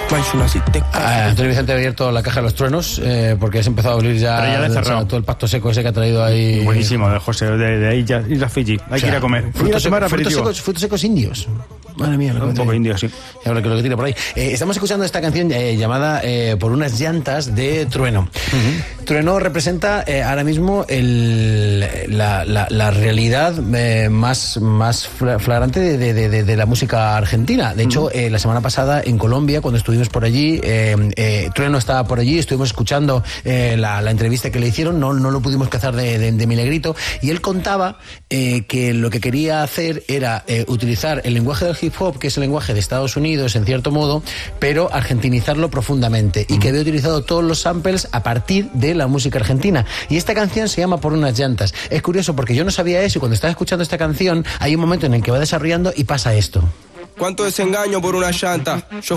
Antonio Vicente ha abierto la caja de los truenos porque has empezado a abrir ya todo el pacto seco ese que ha traído ahí. Buenísimo, de José, de Isla Fiji. Hay que ir a comer. Frutos secos indios. Madre mía, un poco indio, sí. Lo que tira por ahí. Estamos escuchando esta canción llamada Por unas llantas de Trueno. Trueno representa ahora mismo la realidad más flagrante de la música argentina. De hecho, la semana pasada en Colombia, cuando estuvimos por allí, Trueno estaba por allí, estuvimos escuchando la entrevista que le hicieron, no lo pudimos cazar de Milegrito, y él contaba que lo que quería hacer era utilizar el lenguaje del hip hop, que es el lenguaje de Estados Unidos en cierto modo, pero argentinizarlo profundamente, y que había utilizado todos los samples a partir de la música argentina. Y esta canción se llama Por unas llantas. Es curioso porque yo no sabía eso, y cuando estaba escuchando esta canción hay un momento en el que va desarrollando y pasa esto. ¿Cuánto desengaño por una llanta? Yo